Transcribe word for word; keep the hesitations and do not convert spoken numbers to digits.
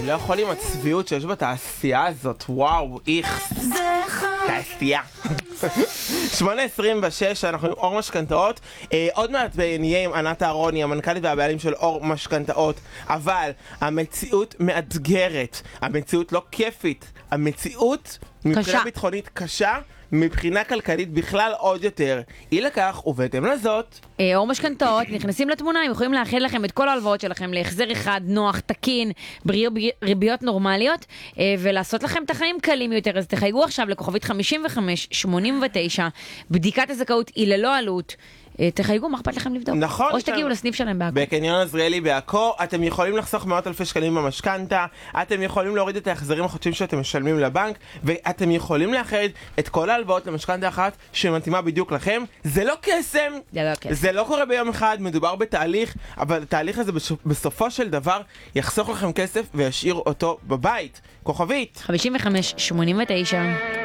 אני לא יכול עם הצביעות שיש בתעשייה הזאת, וואו, איכס. תעשייה. שמונה עשרים ושש, אנחנו עם אור משכנתאות. אה, עוד מעט נהיה עם ענת אהרוני, המנכ"לית והבעלים של אור משכנתאות, אבל המציאות מאתגרת, המציאות לא כיפית, המציאות מבחינה ביטחונית קשה, מבחינה כלכלית בכלל עוד יותר. אי לכך, ובהתאם לזאת, אור משכנתאות נכנסים לתמונה, הם יכולים לאחד לכם את כל ההלוואות שלכם להחזר אחד, נוח, תקין, ריביות נורמליות, ולעשות לכם את החיים קלים יותר. אז תחייגו עכשיו לכוכבית חמישים וחמש שמונים ותשע, בדיקת הזכאות היא ללא עלות. תחייגו, מה אכפת לכם לבדוק? נכון. או שתגיעו לסניף שלהם בעכו. בקניון עזריאלי בעכו, אתם יכולים לחסוך מאות אלפי שקלים במשכנתה, אתם יכולים להוריד את ההחזרים החודשיים שאתם משלמים לבנק, ואתם יכולים לאחד את כל ההלוואות למשכנתה אחת שמתאימה בדיוק לכם. זה לא קסם, זה לא קסם. זה לא קורה ביום אחד, מדובר בתהליך, אבל התהליך הזה בסופו של דבר יחסוך לכם כסף וישאיר אותו בבית. כוכבית חמישים וחמש שמונים ותשע